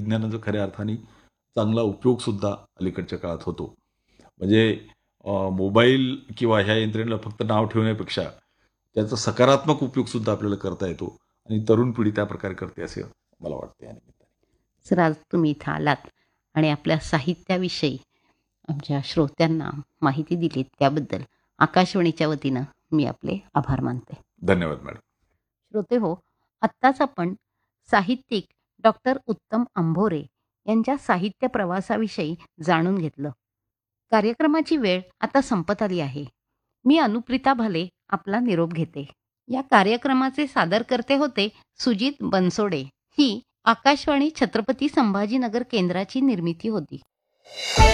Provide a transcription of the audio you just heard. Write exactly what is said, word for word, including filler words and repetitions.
विज्ञानाचा खऱ्या अर्थाने चांगला उपयोगसुद्धा अलीकडच्या काळात होतो. म्हणजे अ, मोबाईल किंवा ह्या यंत्रणेला फक्त नाव ठेवण्यापेक्षा त्याचा सकारात्मक उपयोगसुद्धा आपल्याला करता येतो आणि तरुण पिढी त्या प्रकारे करते असे मला वाटते या निमित्ताने. सर, आज तुम्ही इथं आलात आणि आपल्या साहित्याविषयी आमच्या श्रोत्यांना माहिती दिली, त्याबद्दल आकाशवाणीच्या वतीनं मी आपले आभार मानते. धन्यवाद मॅडम. श्रोते हो, आत्ताच आपण साहित्यिक डॉक्टर उत्तम अंभोरे यांच्या साहित्य प्रवासाविषयी जाणून घेतलं. कार्यक्रमाची वेळ आता संपत आली आहे. मी अनुप्रिता भाले आपला निरोप घेते. या कार्यक्रमाचे सादरकर्ते होते सुजित बनसोडे. ही आकाशवाणी छत्रपती संभाजीनगर केंद्राची निर्मिती होती.